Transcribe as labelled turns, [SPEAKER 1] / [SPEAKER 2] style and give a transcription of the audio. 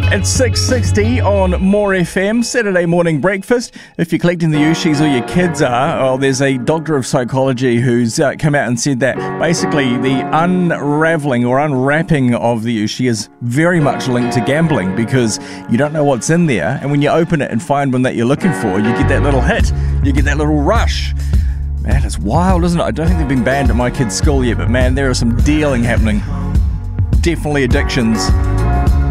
[SPEAKER 1] It's 6:60 on More FM, Saturday morning breakfast. If you're collecting the Ushis or your kids are, there's a doctor of psychology who's come out and said that basically the unravelling or unwrapping of the Ushi is very much linked to gambling because you don't know what's in there, and when you open it and find one that you're looking for, you get that little hit, you get that little rush. Man, it's wild, isn't it? I don't think they've been banned at my kids' school yet, but man, there is some dealing happening. Definitely addictions.